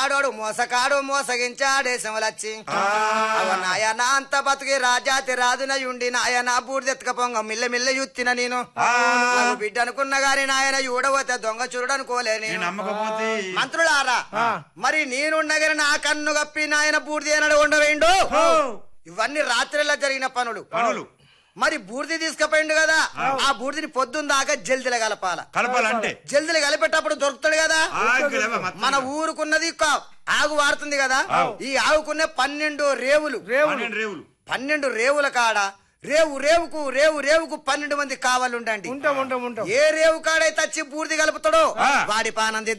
ఆడోడు మోసకాడు మోసగించాడేశములచ్చి నాయన అంత బతుకి రాజాతి రాజునయుండి నాయన బూడిదెత్తుక పొంగ మిల్ల మిల్ల యుత్తిన నేను బిడ్డ అనుకున్న గాని నాయన యూడబోతే దొంగ చురుడు అనుకోలేని మంత్రులారా మరి నేనుండగానే నా కన్ను కప్పి నాయన బూడిది ఏనాడు ఉండవేండు ఇవన్నీ రాత్రిలో జరిగిన పనులు మరి బూడిది తీసుకుపోయిండు కదా ఆ బూడిదని పొద్దున్న దాకా జల్దిలో కలపాలంటే జల్దిలో కలిపేటప్పుడు దొరుకుతాడు కదా మన ఊరుకున్నది ఆగు వాడుతుంది కదా ఈ ఆవుకున్న 12 రేవులు 12 రేవుల కాడ రేవుకు 12 మంది కావాలండి ఏ రేవు కాడైతే వచ్చి బూడిది కలుపుతాడో వాడి పానం